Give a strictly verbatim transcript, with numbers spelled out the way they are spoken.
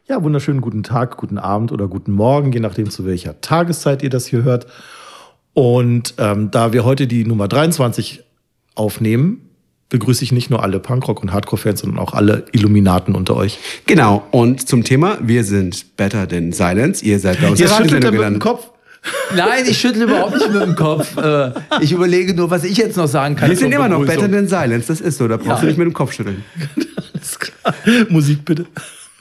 Ja, wunderschönen guten Tag, guten Abend oder guten Morgen, je nachdem, zu welcher Tageszeit ihr das hier hört. Und ähm, da wir heute die Nummer dreiundzwanzig aufnehmen, begrüße ich nicht nur alle Punkrock- und Hardcore-Fans, sondern auch alle Illuminaten unter euch. Genau, und zum Thema, wir sind Better Than Silence. Ihr seid bei uns Ihr schüttelt mit dem Kopf. Nein, ich schüttle überhaupt nicht mit dem Kopf. Ich überlege nur, was ich jetzt noch sagen kann. Wir sind immer noch Better Than Silence, das ist so, da brauchst ja. du nicht mit dem Kopf schütteln. Alles klar. Musik bitte.